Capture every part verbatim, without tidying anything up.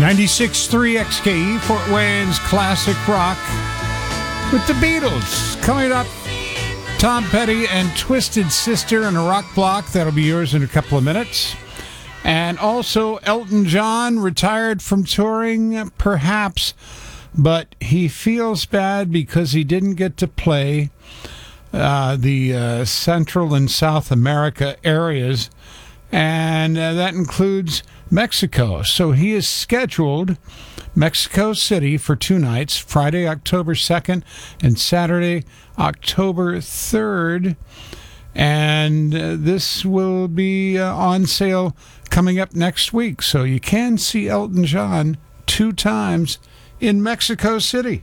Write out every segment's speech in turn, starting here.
ninety-six point three X K E, Fort Wayne's Classic Rock with the Beatles. Coming up, Tom Petty and Twisted Sister in a rock block. That'll be yours in a couple of minutes. And also Elton John, retired from touring, perhaps, but he feels bad because he didn't get to play uh, the uh, Central and South America areas, and uh, that includes Mexico. So he is scheduled Mexico City for two nights, Friday, October second, and Saturday, October third. And uh, this will be uh, on sale coming up next week. So you can see Elton John two times in Mexico City.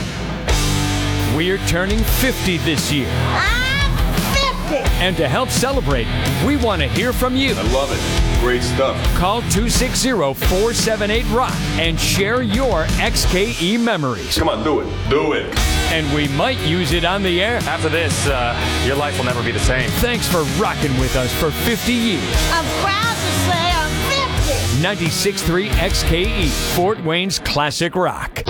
We're turning fifty this year. I'm fifty! And to help celebrate, we want to hear from you. I love it. Great stuff. Call two six zero, four seven eight, ROCK and share your X K E memories. Come on, do it. Do it. And we might use it on the air. After this, uh, your life will never be the same. Thanks for rocking with us for fifty years. I'm proud to say I'm fifty! ninety-six point three X K E, Fort Wayne's Classic Rock.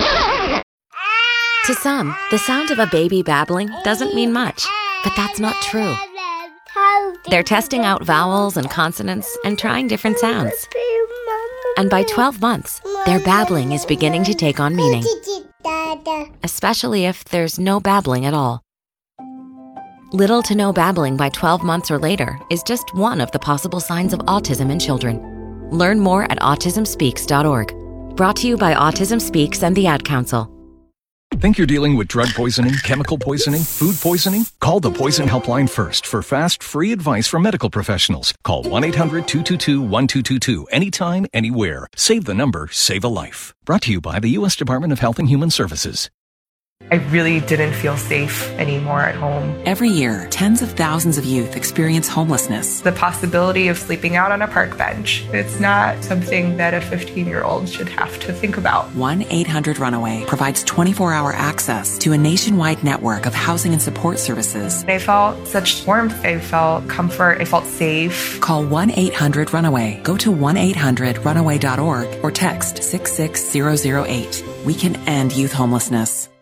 To some, the sound of a baby babbling doesn't mean much, but that's not true. They're testing out vowels and consonants and trying different sounds. And by twelve months, their babbling is beginning to take on meaning, especially if there's no babbling at all. Little to no babbling by twelve months or later is just one of the possible signs of autism in children. Learn more at autism speaks dot org. Brought to you by Autism Speaks and the Ad Council. Think you're dealing with drug poisoning, chemical poisoning, food poisoning? Call the Poison Helpline first for fast, free advice from medical professionals. Call one eight hundred, two two two, one two two two anytime, anywhere. Save the number, save a life. Brought to you by the U S Department of Health and Human Services. I really didn't feel safe anymore at home. Every year, tens of thousands of youth experience homelessness. The possibility of sleeping out on a park bench, it's not something that a fifteen-year-old should have to think about. one eight hundred runaway provides twenty-four hour access to a nationwide network of housing and support services. I felt such warmth. I felt comfort. I felt safe. Call one eight hundred runaway. Go to one eight hundred runaway dot org or text six six zero zero eight. We can end youth homelessness.